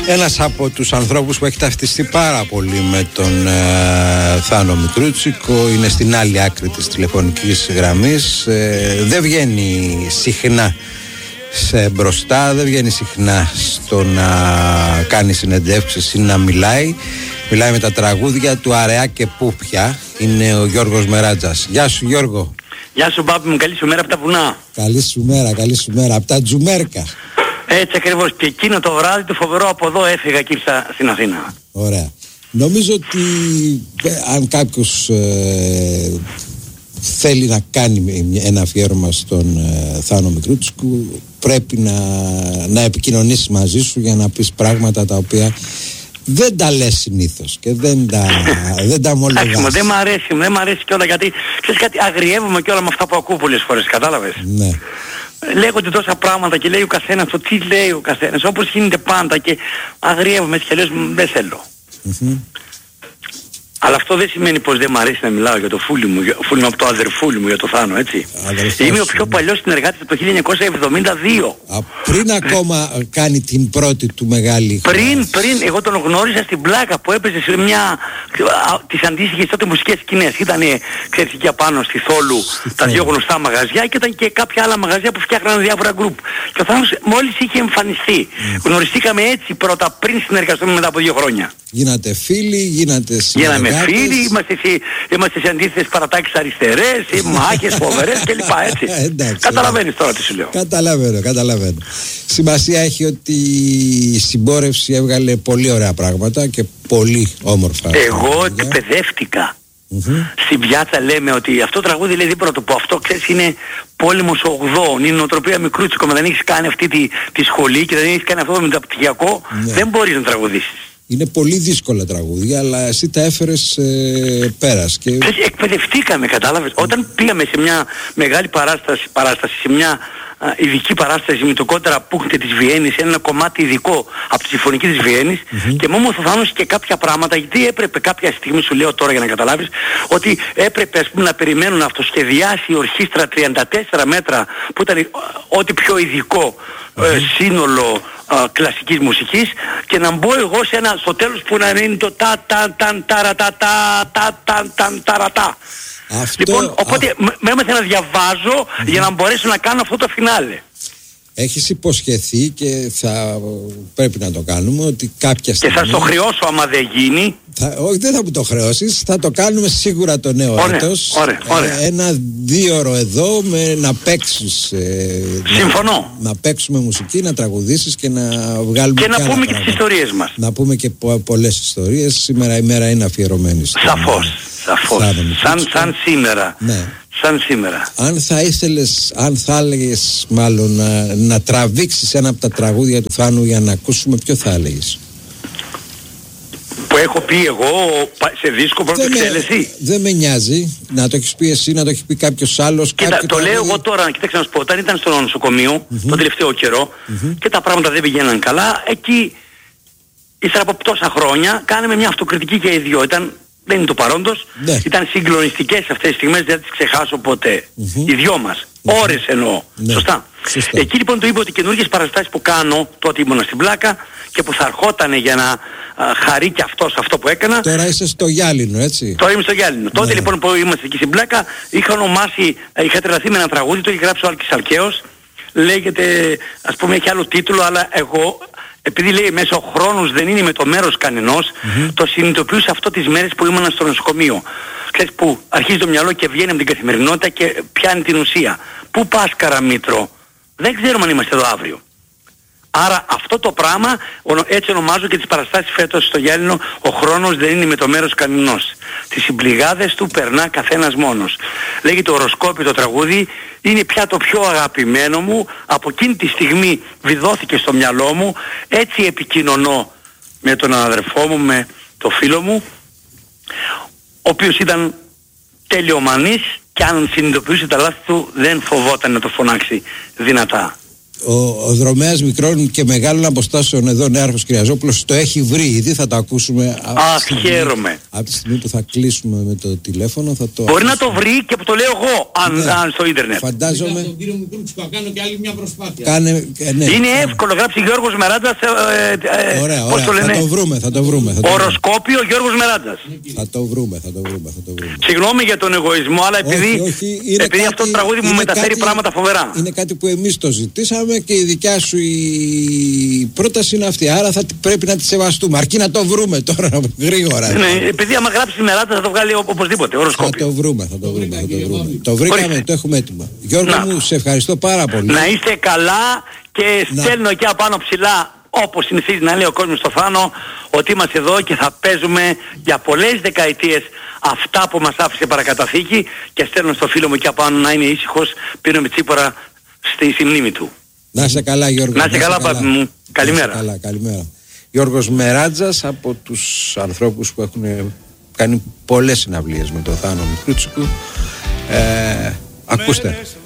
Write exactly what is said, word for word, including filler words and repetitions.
Ένας από τους ανθρώπους που έχει ταυτιστεί πάρα πολύ με τον ε, Θάνο Μικρούτσικο, είναι στην άλλη άκρη της τηλεφωνικής γραμμής, ε, δεν βγαίνει συχνά σε μπροστά, δεν βγαίνει συχνά στο να κάνει συνεντεύξεις ή να μιλάει. Μιλάει με τα τραγούδια του Αραιά και Πούπια. Είναι ο Γιώργος Μεράτζας. Γεια σου Γιώργο. Γεια σου Μπάπη μου, καλή σου μέρα από τα βουνά. Καλή σου μέρα, καλή σου μέρα από τα Τζουμέρκα. Έτσι ακριβώς, και εκείνο το βράδυ το φοβερό από εδώ έφυγα και ήρθα στην Αθήνα. Ωραία. Νομίζω ότι αν κάποιος ε, θέλει να κάνει ένα αφιέρωμα στον ε, Θάνο Μικρούτσικο, πρέπει να, να επικοινωνήσει μαζί σου για να πεις πράγματα τα οποία δεν τα λες συνήθως και δεν τα, δεν τα ομολογάς. Δεν μ' αρέσει, δεν μ' αρέσει κιόλα, γιατί ξέρεις κάτι, αγριεύομαι κιόλα με αυτά που ακούω πολλές φορές, κατάλαβες. Ναι. Λέγονται τόσα πράγματα και λέει ο καθένας το τι λέει ο καθένας, όπως γίνεται πάντα, και αγριεύομαι και λέω δεν θέλω. Mm-hmm. Αλλά αυτό δεν σημαίνει πως δεν μ' αρέσει να μιλάω για το φούλι μου, φούλι μου από το αδερφούλι μου, για το Θάνο, έτσι. Αδερφός, είμαι ο πιο παλιός συνεργάτης από το χίλια εννιακόσια εβδομήντα δύο. Α, πριν ακόμα κάνει την πρώτη του μεγάλη Πριν, χώρα. πριν, εγώ τον γνώρισα στην Πλάκα που έπαιζε σε μια, τις αντίστοιχες τότε μουσικές σκηνές. Ήταν, ξέρεις, εκεί απάνω στη Θόλου, στη τα δύο γνωστά μαγαζιά, και ήταν και κάποια άλλα μαγαζιά που φτιάχναν διάφορα γκρουπ. Και ο Θάνος μόλις είχε εμφανιστεί. Mm. Γνωριστήκαμε έτσι πρώτα, πριν συνεργαστούμε μετά από δύο χρόνια. Γίνατε φίλοι, γίνατε συνεργάτες. Γίναμε φίλοι, είμαστε σε, είμαστε σε αντίθετες παρατάξεις αριστερές, σε μάχες φοβερές κλπ. Έτσι. Εντάξει, καταλαβαίνεις τώρα τι σου λέω. Καταλαβαίνω, καταλαβαίνω. Σημασία έχει ότι η συμπόρευση έβγαλε πολύ ωραία πράγματα και πολύ όμορφα. Εγώ εκπαιδεύτηκα. Mm-hmm. Στην πιάτσα λέμε ότι αυτό το τραγούδι λέει δίπλα το πω. Αυτό ξέρεις είναι πόλεμος ογδόων. Είναι νοοτροπία Μικρούτσικο. Μα δεν έχεις κάνει αυτή τη, τη σχολή και δεν έχεις κάνει αυτό το μεταπτυχιακό, ναι, δεν μπορείς να τραγουδήσεις. Είναι πολύ δύσκολα τραγούδια, αλλά εσύ τα έφερες ε, πέρας. Και... εκπαιδευτήκαμε, κατάλαβες. Mm. Όταν πήγαμε σε μια μεγάλη παράσταση, παράσταση σε μια α, ειδική παράσταση με το κότερα Πούχτε της Βιέννης, ένα κομμάτι ειδικό από τη συμφωνική της Βιέννης, mm-hmm. και μου θωθάνωσε και κάποια πράγματα, γιατί έπρεπε κάποια στιγμή, σου λέω τώρα για να καταλάβεις, ότι έπρεπε ας πούμε να περιμένουν να αυτοσχεδιάσει η ορχήστρα τριάντα τέσσερα μέτρα, που ήταν ό,τι πιο ειδικό mm-hmm. ε, σύνολο Uh, κλασικής μουσικής, και να μπω εγώ σε ένα, στο τέλος που να είναι το τα τα ταν ταρα τα τα τα ταν ταν ταρα τα. Λοιπόν, οπότε α... με έμαθε να διαβάζω mm-hmm. για να μπορέσω να κάνω αυτό το φινάλε. Έχεις υποσχεθεί και θα πρέπει να το κάνουμε ότι κάποια στιγμή... Και θα στο χρεώσω άμα δεν γίνει. Θα, όχι, δεν θα μου το χρεώσεις, θα το κάνουμε σίγουρα το νέο ωραία, έτος. Ωραία, ωραία. Ε, ένα δύο ώρο εδώ με να παίξεις. Ε, Συμφωνώ. Να, να παίξουμε μουσική, να τραγουδήσεις και να βγάλουμε. Και να πούμε πράγματα. Και τις ιστορίες μας. Να πούμε και πο, πολλές ιστορίες. Σήμερα η μέρα είναι αφιερωμένη. Σαφώς, σαφώς. Σαν, σαν σήμερα. Ναι. Σαν σήμερα. Αν θα ήθελες, αν θα έλεγες μάλλον να, να τραβήξεις ένα από τα τραγούδια του Θάνου για να ακούσουμε, ποιο θα έλεγες? Που έχω πει εγώ σε δίσκο πρώτη εξέλεση. Δεν με νοιάζει να το έχεις πει εσύ, να το έχει πει κάποιος άλλος. Κοίτα, το τραγούδι... λέω εγώ τώρα, κοίταξε να σου πω, όταν ήταν στο νοσοκομείο mm-hmm. τον τελευταίο καιρό mm-hmm. και τα πράγματα δεν πηγαίναν καλά, εκεί ύστερα από τόσα χρόνια κάναμε μια αυτοκριτική και οι δυο. Ήταν, δεν είναι το παρόντος, ναι. Ήταν συγκλονιστικές αυτές τις στιγμές, δεν τις ξεχάσω ποτέ. Mm-hmm. Οι δυο μας. Mm-hmm. Ώρες εννοώ. Ναι. Σωστά. Σωστά. Εκεί λοιπόν του είπα ότι καινούργιες παραστάσεις που κάνω, τότε ήμουνα στην Πλάκα και που θα ερχότανε για να α, χαρεί και αυτός αυτό που έκανα. Τώρα είσαι στο Γυάλινο, έτσι. Τώρα είμαι στο Γυάλινο. Ναι. Τότε λοιπόν που είμαστε εκεί στην Πλάκα, είχα ονομάσει, είχα τρελαθεί με ένα τραγούδι, το είχε γράψει ο Άλκης Αλκαίος. Λέγεται, ας πούμε, έχει άλλο τίτλο, αλλά εγώ, επειδή λέει μέσα ο χρόνος δεν είναι με το μέρος κανενός, mm-hmm. το συνειδητοποιούσα αυτό τις μέρες που ήμουν στο νοσοκομείο. Ξέρεις, που αρχίζει το μυαλό και βγαίνει από την καθημερινότητα και πιάνει την ουσία. Πού πας Καραμήτρο? Δεν ξέρουμε αν είμαστε εδώ αύριο. Άρα αυτό το πράγμα, έτσι ονομάζω και τις παραστάσεις φέτος στο Γυάλινο, ο χρόνος δεν είναι με το μέρος κανενός. Τις συμπληγάδες του περνά καθένας μόνος. Λέγεται οροσκόπιο το τραγούδι, είναι πια το πιο αγαπημένο μου, από εκείνη τη στιγμή βιδώθηκε στο μυαλό μου, έτσι επικοινωνώ με τον αδερφό μου, με το φίλο μου, ο οποίος ήταν τελειομανής και αν συνειδητοποιούσε τα λάθη του δεν φοβόταν να το φωνάξει δυνατά. Ο, ο δρομέας μικρών και μεγάλων αποστάσεων εδώ, Νέαρχος Κυριαζόπουλος, το έχει βρει ήδη, θα το ακούσουμε. Αχ, χαίρομαι. Από τη στιγμή που θα κλείσουμε με το τηλέφωνο θα το... Μπορεί να το βρει και που το λέω εγώ, αν, ναι, αν στο ίντερνετ. Φαντάζομαι... Τον κύριο Μικρούτσικο, κάνω και άλλη μια προσπάθεια. Κάνε, ε, ναι, είναι ναι. εύκολο, γράψει Γιώργος Μεράντζας, ε, ε, Ωραία, πώς ωραία. το λένε. Θα το βρούμε, θα το βρούμε. Θα το βρούμε. Οροσκόπιο Γιώργος Μεράντζας. Θα το βρούμε, θα το βρούμε, θα το βρούμε. Συγγνώμη για τον εγωισμό, αλλά επειδή, όχι, όχι, είναι επειδή κάτι, αυτό το τραγούδι μου μεταφέρει κάτι, πράγματα φοβερά. Είναι κάτι που εμείς το ζητήσαμε και η δικιά σου η πρόταση είναι αυτή. Άρα θα πρέπει να τη σεβαστούμε. Αρκεί να το βρούμε τώρα γρήγορα. Ναι, επειδή άμα γράψει Μεράντζας θα το βγάλει οπωσδήποτε. Οροσκόπιο. Θα το βρούμε, θα το βρούμε. Θα το, βρούμε. το βρήκαμε, το έχουμε έτοιμο. Γιώργο να. μου, σε ευχαριστώ πάρα πολύ. Να είστε καλά και να. στέλνω εκεί απάνω ψηλά, όπως συνηθίζει να λέει ο κόσμος στο Θάνο, ότι είμαστε εδώ και θα παίζουμε για πολλές δεκαετίες αυτά που μας άφησε παρακαταθήκη, και στέλνω στο φίλο μου εκεί απάνω να είναι ήσυχος, πίνω με τσίπορα στη, στη μνήμη του. Να είσαι καλά, Γιώργο. Να είσαι καλά, πάπη μου. Καλημέρα. Καλά, καλημέρα. Γιώργος Μεράντζας, από τους ανθρώπους που έχουν κάνει πολλές συναυλίες με τον Θάνο Μικρούτσικο. Ε, ακούστε.